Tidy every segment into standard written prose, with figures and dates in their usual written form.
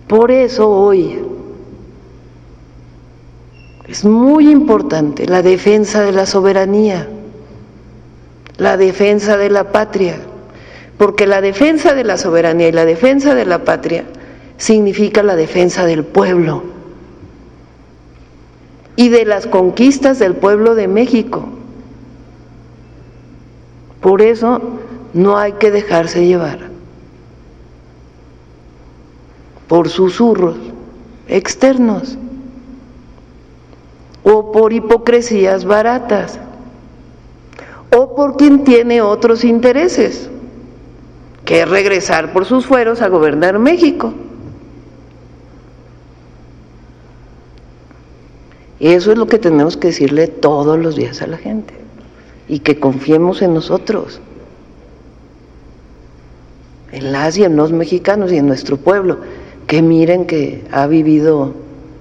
Por eso hoy es muy importante la defensa de la soberanía, la defensa de la patria, porque la defensa de la soberanía y la defensa de la patria significa la defensa del pueblo y de las conquistas del pueblo de México. Por eso no hay que dejarse llevar por susurros externos o por hipocresías baratas o por quien tiene otros intereses, que es regresar por sus fueros a gobernar México. Y eso es lo que tenemos que decirle todos los días a la gente, y que confiemos en nosotros, en las y en los mexicanos y en nuestro pueblo, que miren que ha vivido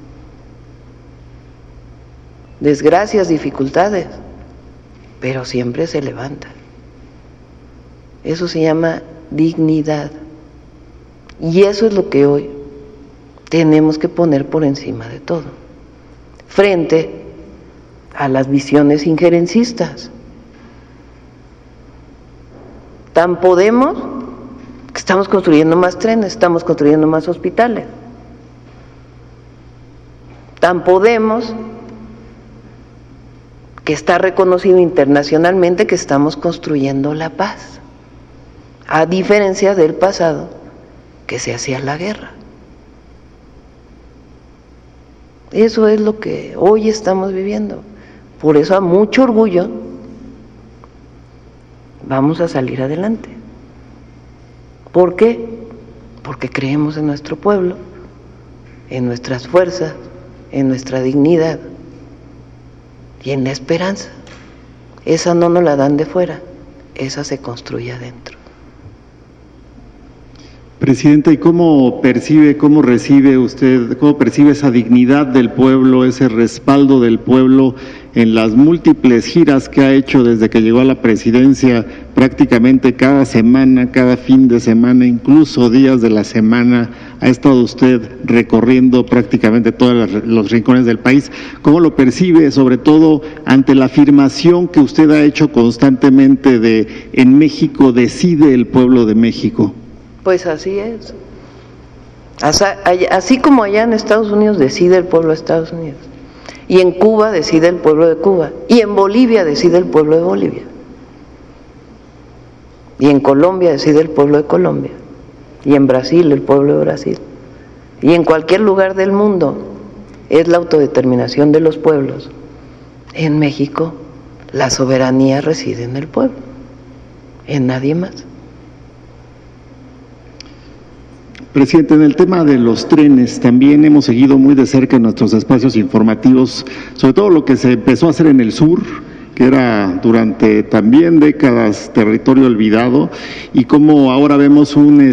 desgracias, dificultades, pero siempre se levanta. Eso se llama dignidad, y eso es lo que hoy tenemos que poner por encima de todo, frente a las visiones injerencistas. Tan podemos que estamos construyendo más trenes, estamos construyendo más hospitales. Tan podemos que está reconocido internacionalmente que estamos construyendo la paz, a diferencia del pasado, que se hacía la guerra. Eso es lo que hoy estamos viviendo. Por eso, a mucho orgullo, vamos a salir adelante. ¿Por qué? Porque creemos en nuestro pueblo, en nuestras fuerzas, en nuestra dignidad y en la esperanza. Esa no nos la dan de fuera, esa se construye adentro. Presidenta, ¿y cómo percibe esa dignidad del pueblo, ese respaldo del pueblo en las múltiples giras que ha hecho desde que llegó a la presidencia? Prácticamente cada semana, cada fin de semana, incluso días de la semana, ha estado usted recorriendo prácticamente todos los rincones del país. ¿Cómo lo percibe, sobre todo ante la afirmación que usted ha hecho constantemente de en México decide el pueblo de México? Pues así es. Así como allá en Estados Unidos decide el pueblo de Estados Unidos, y en Cuba decide el pueblo de Cuba, y en Bolivia decide el pueblo de Bolivia, y en Colombia decide el pueblo de Colombia, y en Brasil el pueblo de Brasil, y en cualquier lugar del mundo es la autodeterminación de los pueblos. En México la soberanía reside en el pueblo, en nadie más. Presidente, en el tema de los trenes también hemos seguido muy de cerca en nuestros espacios informativos, sobre todo lo que se empezó a hacer en el sur, que era durante también décadas territorio olvidado, y cómo ahora vemos una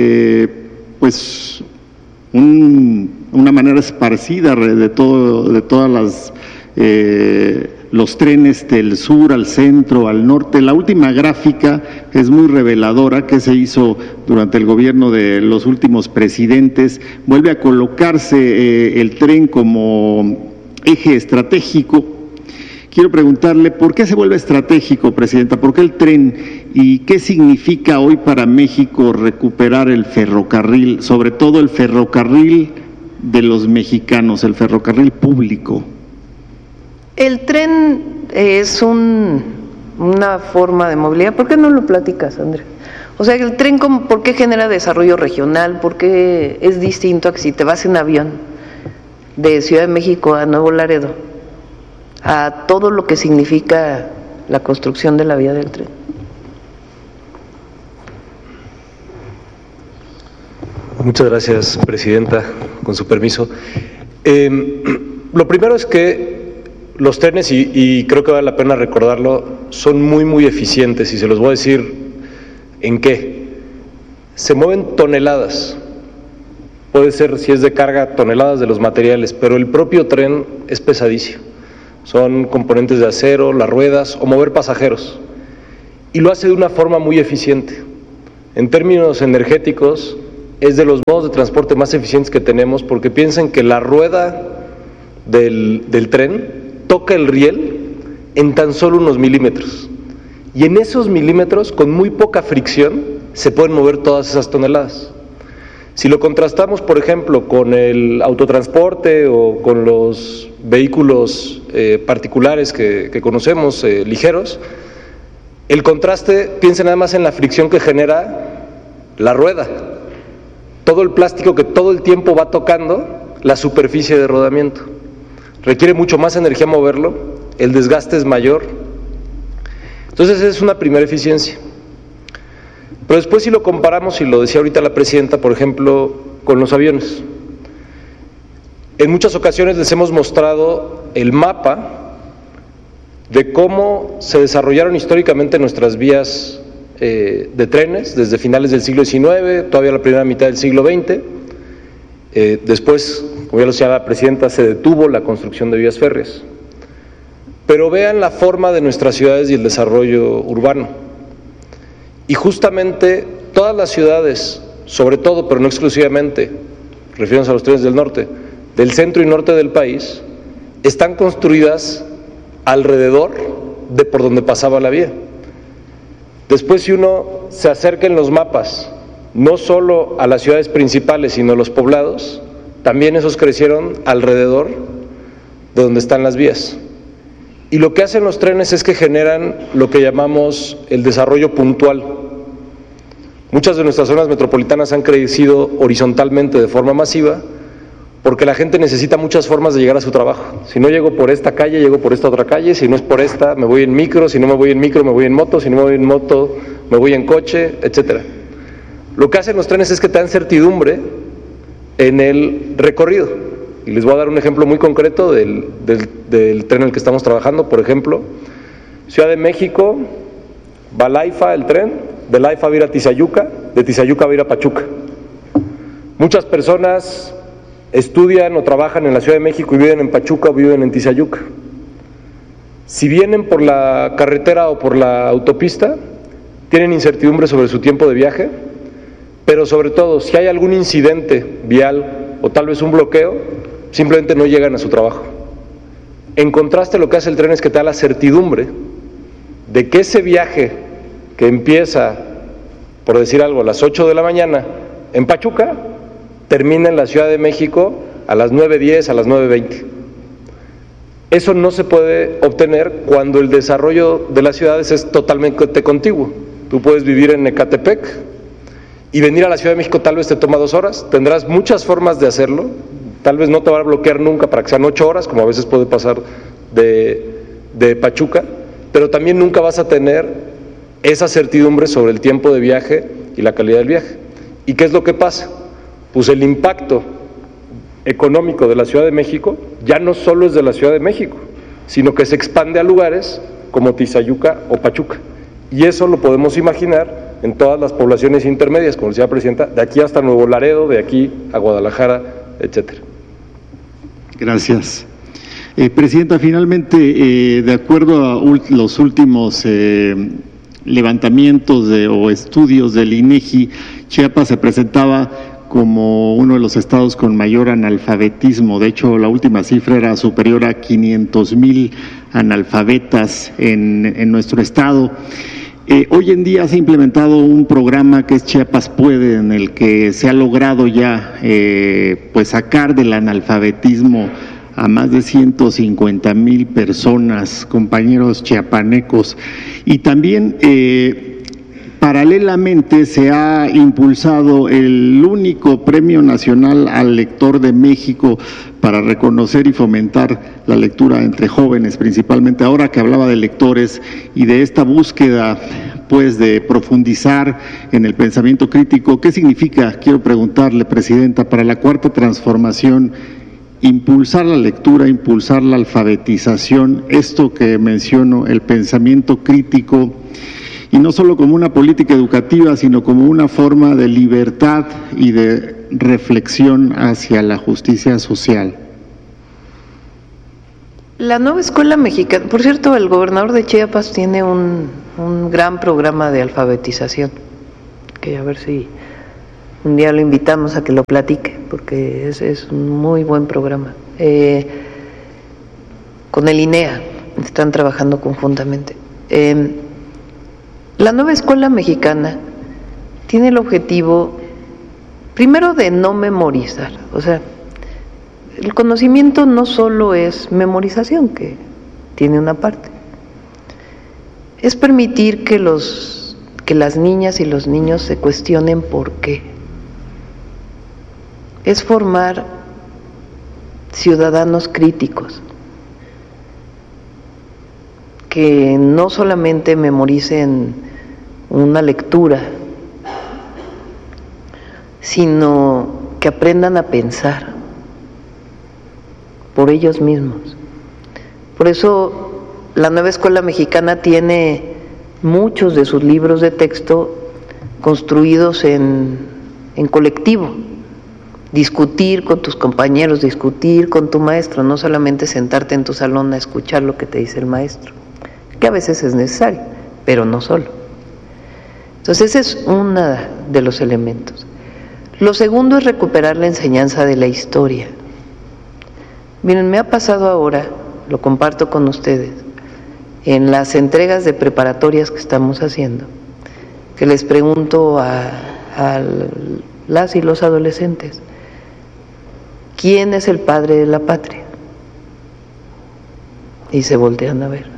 manera esparcida de todas los trenes del sur al centro, al norte. La última gráfica es muy reveladora, que se hizo durante el gobierno de los últimos presidentes. Vuelve a colocarse el tren como eje estratégico. Quiero preguntarle, ¿por qué se vuelve estratégico, Presidenta? ¿Por qué el tren? ¿Y qué significa hoy para México recuperar el ferrocarril, sobre todo el ferrocarril de los mexicanos, el ferrocarril público? El tren es una forma de movilidad. ¿Por qué no lo platicas, Andrés? O sea, el tren, ¿por qué genera desarrollo regional? ¿Por qué es distinto a que si te vas en avión de Ciudad de México a Nuevo Laredo, a todo lo que significa la construcción de la vía del tren? Muchas gracias, Presidenta, con su permiso. Lo primero es que los trenes, y creo que vale la pena recordarlo, son muy eficientes, y se los voy a decir en qué. Se mueven toneladas, puede ser, si es de carga, toneladas de los materiales, pero el propio tren es pesadísimo. Son componentes de acero, las ruedas, o mover pasajeros, y lo hace de una forma muy eficiente. En términos energéticos, es de los modos de transporte más eficientes que tenemos, porque piensen que la rueda del tren toca el riel en tan solo unos milímetros, y en esos milímetros, con muy poca fricción, se pueden mover todas esas toneladas. Si lo contrastamos, por ejemplo, con el autotransporte o con los vehículos particulares que conocemos, ligeros, el contraste, piensen nada más en la fricción que genera la rueda, todo el plástico que todo el tiempo va tocando la superficie de rodamiento. Requiere mucho más energía moverlo, el desgaste es mayor. Entonces esa es una primera eficiencia. Pero después, si lo comparamos, y lo decía ahorita la presidenta, por ejemplo, con los aviones, en muchas ocasiones les hemos mostrado el mapa de cómo se desarrollaron históricamente nuestras vías de trenes desde finales del siglo XIX, todavía la primera mitad del siglo XX. Después, como ya lo decía la presidenta, se detuvo la construcción de vías férreas. Pero vean la forma de nuestras ciudades y el desarrollo urbano. Y justamente todas las ciudades, sobre todo, pero no exclusivamente, refiriéndose a los trenes del norte, del centro y norte del país, están construidas alrededor de por donde pasaba la vía. Después, si uno se acerca en los mapas, no solo a las ciudades principales, sino a los poblados, también esos crecieron alrededor de donde están las vías. Y lo que hacen los trenes es que generan lo que llamamos el desarrollo puntual. Muchas de nuestras zonas metropolitanas han crecido horizontalmente de forma masiva porque la gente necesita muchas formas de llegar a su trabajo. Si no llego por esta calle, llego por esta otra calle, si no es por esta, me voy en micro, si no me voy en micro, me voy en moto, si no me voy en moto, me voy en coche, etcétera. Lo que hacen los trenes es que te dan certidumbre en el recorrido. Y les voy a dar un ejemplo muy concreto del tren en el que estamos trabajando. Por ejemplo, Ciudad de México, va a Laifa el tren, de Laifa va a ir a Tizayuca, de Tizayuca va a ir a Pachuca. Muchas personas estudian o trabajan en la Ciudad de México y viven en Pachuca o viven en Tizayuca. Si vienen por la carretera o por la autopista, tienen incertidumbre sobre su tiempo de viaje, pero sobre todo, si hay algún incidente vial o tal vez un bloqueo, simplemente no llegan a su trabajo. En contraste, lo que hace el tren es que te da la certidumbre de que ese viaje que empieza, por decir algo, a las 8 de la mañana en Pachuca, termina en la Ciudad de México a las 9:10, a las 9:20. Eso no se puede obtener cuando el desarrollo de las ciudades es totalmente contiguo. Tú puedes vivir en Ecatepec y venir a la Ciudad de México tal vez te toma 2 horas, tendrás muchas formas de hacerlo. Tal vez no te va a bloquear nunca para que sean 8 horas, como a veces puede pasar de Pachuca, pero también nunca vas a tener esa certidumbre sobre el tiempo de viaje y la calidad del viaje. ¿Y qué es lo que pasa? Pues el impacto económico de la Ciudad de México ya no solo es de la Ciudad de México, sino que se expande a lugares como Tizayuca o Pachuca. Y eso lo podemos imaginar en todas las poblaciones intermedias, como decía la presidenta, de aquí hasta Nuevo Laredo, de aquí a Guadalajara, etcétera. Gracias. Presidenta, finalmente, de acuerdo a los últimos levantamientos o estudios del INEGI, Chiapas se presentaba como uno de los estados con mayor analfabetismo. De hecho, la última cifra era superior a 500,000 analfabetas en nuestro estado. Hoy en día se ha implementado un programa que es Chiapas Puede, en el que se ha logrado ya pues sacar del analfabetismo a más de 150,000 personas, compañeros chiapanecos, y también paralelamente se ha impulsado el único Premio Nacional al Lector de México para reconocer y fomentar la lectura entre jóvenes, principalmente. Ahora que hablaba de lectores y de esta búsqueda, pues, de profundizar en el pensamiento crítico, ¿qué significa, quiero preguntarle, Presidenta, para la Cuarta Transformación, impulsar la lectura, impulsar la alfabetización, esto que menciono, el pensamiento crítico, y no solo como una política educativa, sino como una forma de libertad y de reflexión hacia la justicia social? La nueva escuela mexicana, por cierto, el gobernador de Chiapas tiene un gran programa de alfabetización, que a ver si Un día lo invitamos a que lo platique, porque es un muy buen programa. Con el INEA están trabajando conjuntamente. La nueva escuela mexicana tiene el objetivo, primero, de no memorizar. O sea, el conocimiento no solo es memorización, que tiene una parte. Es permitir que las niñas y los niños se cuestionen por qué. Es formar ciudadanos críticos, que no solamente memoricen una lectura, sino que aprendan a pensar por ellos mismos. Por eso la nueva escuela mexicana tiene muchos de sus libros de texto construidos en colectivo. Discutir con tus compañeros, discutir con tu maestro, no solamente sentarte en tu salón a escuchar lo que te dice el maestro, que a veces es necesario, pero no solo. Entonces ese es uno de los elementos. Lo segundo es recuperar la enseñanza de la historia. Miren, me ha pasado ahora, lo comparto con ustedes, en las entregas de preparatorias que estamos haciendo, que les pregunto a las y los adolescentes, ¿quién es el padre de la patria? Y se voltean a ver.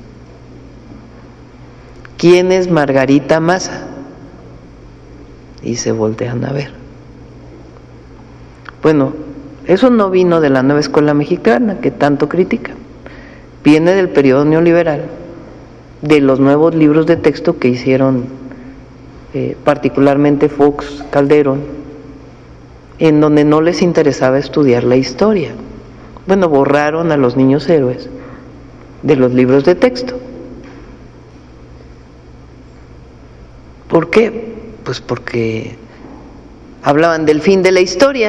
¿Quién es Margarita Maza? Y se voltean a ver. Bueno, eso no vino de la nueva escuela mexicana, que tanto critica. Viene del periodo neoliberal, de los nuevos libros de texto que hicieron particularmente Fox, Calderón, en donde no les interesaba estudiar la historia. Bueno, borraron a los niños héroes de los libros de texto. ¿Por qué? Pues porque hablaban del fin de la historia,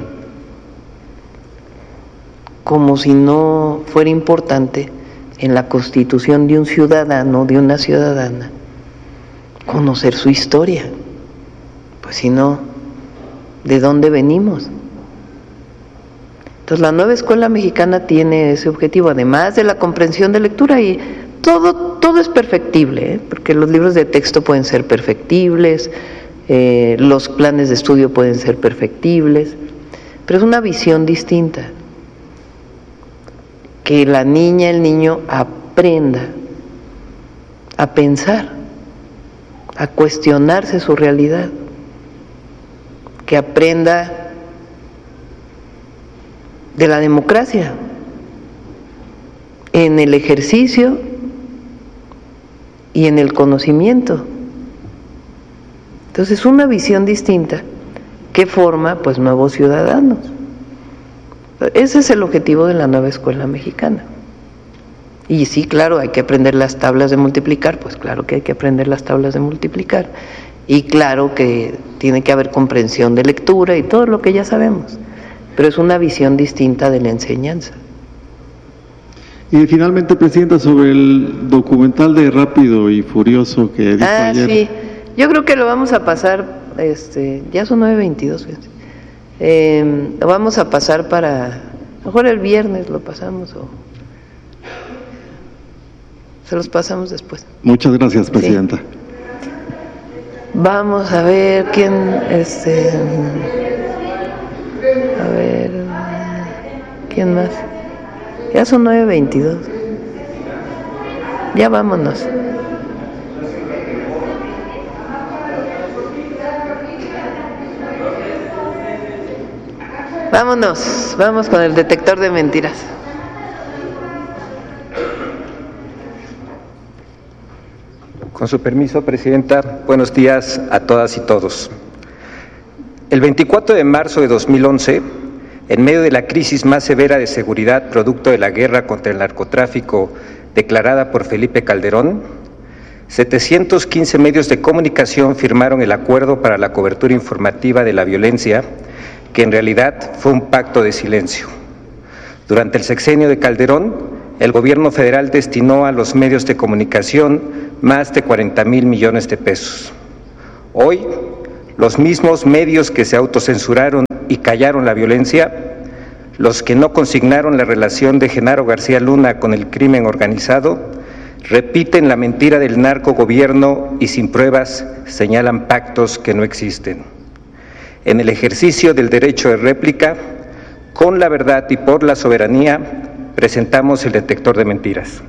como si no fuera importante en la constitución de un ciudadano, de una ciudadana, conocer su historia. Pues si no, ¿de dónde venimos? Entonces la nueva escuela mexicana tiene ese objetivo, además de la comprensión de lectura, y todo es perfectible, porque los libros de texto pueden ser perfectibles, los planes de estudio pueden ser perfectibles, pero es una visión distinta, que la niña, el niño aprenda a pensar, a cuestionarse su realidad, que aprenda de la democracia en el ejercicio y en el conocimiento. Entonces, una visión distinta que forma pues nuevos ciudadanos. Ese es el objetivo de la nueva escuela mexicana. Y sí, claro, hay que aprender las tablas de multiplicar, pues claro que hay que aprender las tablas de multiplicar. Y claro que tiene que haber comprensión de lectura y todo lo que ya sabemos, pero es una visión distinta de la enseñanza. Y finalmente, Presidenta, sobre el documental de Rápido y Furioso que dijo ayer. Sí, yo creo que lo vamos a pasar, ya son 9:22, lo vamos a pasar para, a lo mejor el viernes lo pasamos o se los pasamos después. Muchas gracias, Presidenta. Sí. Vamos a ver quién, a ver, ¿quién más? Ya son 9:22. Ya vámonos. Vamos con el detector de mentiras. Con su permiso, Presidenta, buenos días a todas y todos. El 24 de marzo de 2011, en medio de la crisis más severa de seguridad producto de la guerra contra el narcotráfico declarada por Felipe Calderón, 715 medios de comunicación firmaron el acuerdo para la cobertura informativa de la violencia, que en realidad fue un pacto de silencio. Durante el sexenio de Calderón, el gobierno federal destinó a los medios de comunicación más de 40,000 millones de pesos. Hoy, los mismos medios que se autocensuraron y callaron la violencia, los que no consignaron la relación de Genaro García Luna con el crimen organizado, repiten la mentira del narcogobierno y sin pruebas señalan pactos que no existen. En el ejercicio del derecho de réplica, con la verdad y por la soberanía, presentamos el detector de mentiras.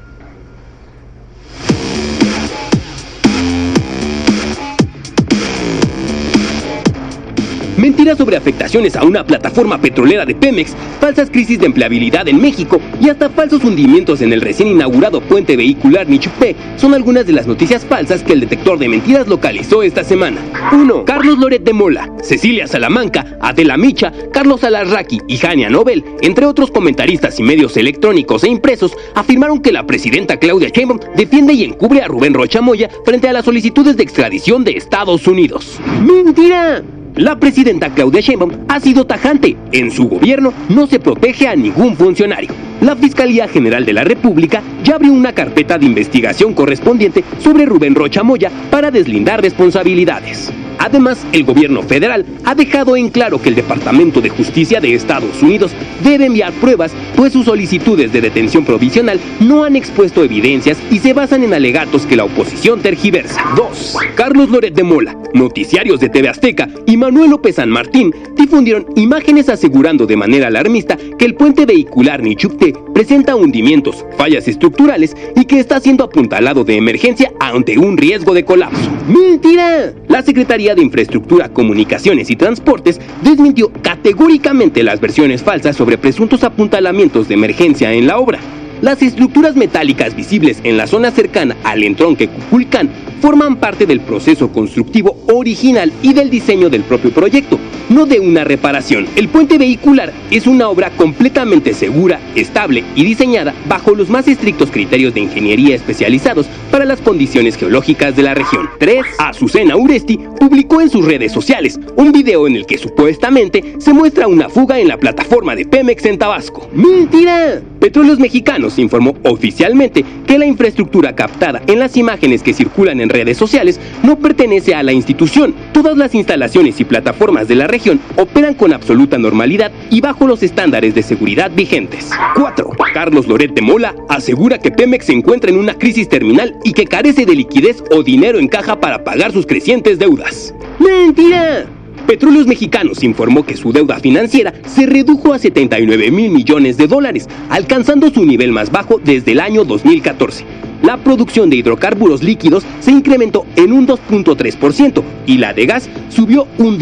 Mentiras sobre afectaciones a una plataforma petrolera de Pemex, falsas crisis de empleabilidad en México y hasta falsos hundimientos en el recién inaugurado puente vehicular Nichupté son algunas de las noticias falsas que el detector de mentiras localizó esta semana. 1. Carlos Loret de Mola, Cecilia Salamanca, Adela Micha, Carlos Alarraqui y Jania Nobel, entre otros comentaristas y medios electrónicos e impresos, afirmaron que la presidenta Claudia Sheinbaum defiende y encubre a Rubén Rocha Moya frente a las solicitudes de extradición de Estados Unidos. ¡Mentira! La presidenta Claudia Sheinbaum ha sido tajante. En su gobierno no se protege a ningún funcionario. La Fiscalía General de la República ya abrió una carpeta de investigación correspondiente sobre Rubén Rocha Moya para deslindar responsabilidades. Además, el gobierno federal ha dejado en claro que el Departamento de Justicia de Estados Unidos debe enviar pruebas, pues sus solicitudes de detención provisional no han expuesto evidencias y se basan en alegatos que la oposición tergiversa. 2. Carlos Loret de Mola, noticiarios de TV Azteca y Manuel López San Martín difundieron imágenes asegurando de manera alarmista que el puente vehicular Nichupté presenta hundimientos, fallas estructurales y que está siendo apuntalado de emergencia ante un riesgo de colapso. ¡Mentira! La Secretaría de Infraestructura, Comunicaciones y Transportes desmintió categóricamente las versiones falsas sobre presuntos apuntalamientos de emergencia en la obra. Las estructuras metálicas visibles en la zona cercana al entronque Cuculcán forman parte del proceso constructivo original y del diseño del propio proyecto, no de una reparación. El puente vehicular es una obra completamente segura, estable y diseñada bajo los más estrictos criterios de ingeniería especializados para las condiciones geológicas de la región. 3. Azucena Uresti publicó en sus redes sociales un video en el que supuestamente se muestra una fuga en la plataforma de Pemex en Tabasco. ¡Mentira! Petróleos Mexicanos informó oficialmente que la infraestructura captada en las imágenes que circulan en redes sociales no pertenece a la institución. Todas las instalaciones y plataformas de la región operan con absoluta normalidad y bajo los estándares de seguridad vigentes. 4. Carlos Loret de Mola asegura que Pemex se encuentra en una crisis terminal y que carece de liquidez o dinero en caja para pagar sus crecientes deudas. ¡Mentira! Petróleos Mexicanos informó que su deuda financiera se redujo a 79,000 millones de dólares, alcanzando su nivel más bajo desde el año 2014. La producción de hidrocarburos líquidos se incrementó en un 2.3% y la de gas subió un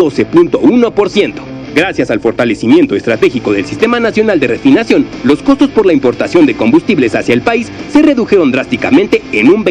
12.1%. Gracias al fortalecimiento estratégico del Sistema Nacional de Refinación, los costos por la importación de combustibles hacia el país se redujeron drásticamente en un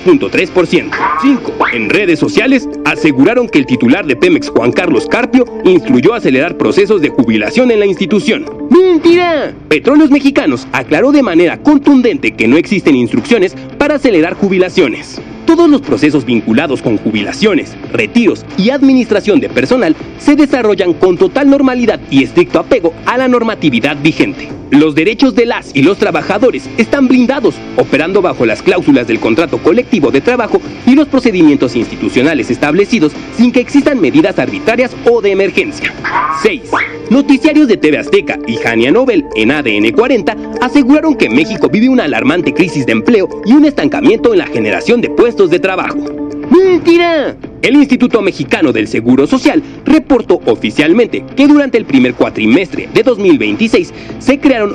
23.3%. 5. En redes sociales, aseguraron que el titular de Pemex, Juan Carlos Carpio, instruyó acelerar procesos de jubilación en la institución. ¡Mentira! Petróleos Mexicanos aclaró de manera contundente que no existen instrucciones para acelerar jubilaciones. Todos los procesos vinculados con jubilaciones, retiros y administración de personal se desarrollan con total normalidad y estricto apego a la normatividad vigente. Los derechos de las y los trabajadores están blindados, operando bajo las cláusulas del contrato colectivo de trabajo y los procedimientos institucionales establecidos sin que existan medidas arbitrarias o de emergencia. 6. Noticiarios de TV Azteca y Jania Nobel en ADN 40 aseguraron que México vive una alarmante crisis de empleo y un estancamiento en la generación de puestos de trabajo. ¡Mentira! El Instituto Mexicano del Seguro Social reportó oficialmente que durante el primer cuatrimestre de 2026 se crearon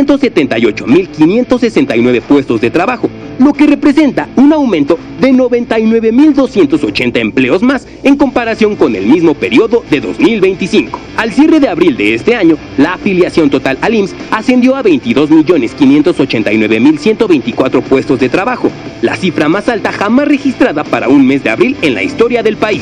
278,569 puestos de trabajo, lo que representa un aumento de 99,280 empleos más en comparación con el mismo periodo de 2025. Al cierre de abril de este año, la afiliación total al IMSS ascendió a 22,589,124 puestos de trabajo, la cifra más alta jamás registrada para un mes de abril en la historia del país.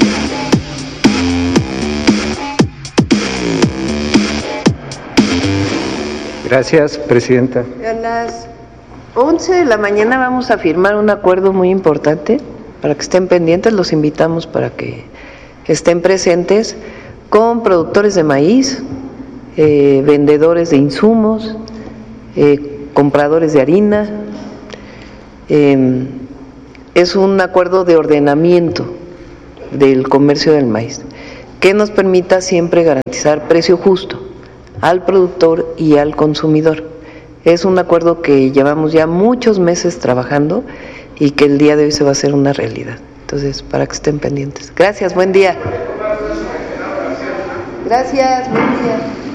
Gracias, presidenta. A las 11 de la mañana vamos a firmar un acuerdo muy importante, para que estén pendientes, los invitamos para que estén presentes, con productores de maíz, vendedores de insumos, compradores de harina. Es un acuerdo de ordenamiento del comercio del maíz, que nos permita siempre garantizar precio justo al productor y al consumidor. Es un acuerdo que llevamos ya muchos meses trabajando y que el día de hoy se va a hacer una realidad. Entonces, para que estén pendientes. Gracias, buen día. Gracias, buen día.